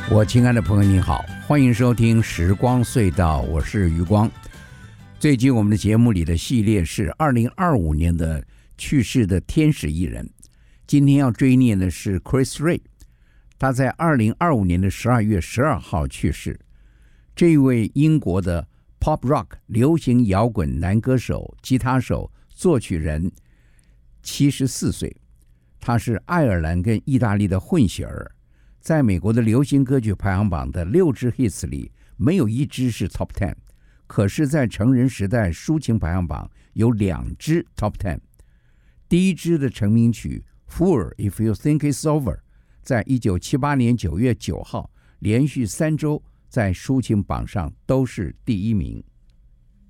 我亲爱的朋友您好，欢迎收听时光隧道，我是余光。最近我们的节目里的系列是2025年的去世的天使艺人，今天要追念的是 Chris Rea， 他在2025年的12月12号去世。这一位英国的 Pop Rock 流行摇滚男歌手、吉他手、作曲人，74岁。他是爱尔兰跟意大利的混血儿，在美国的流行歌曲排行榜的6支 hits 里，没有一支是 Top 10， 可是在成人时代抒情排行榜有2支 Top 10。 第一支的成名曲 Fool If You Think It's Over 在1978年9月9号连续3周在抒情榜上都是第1名。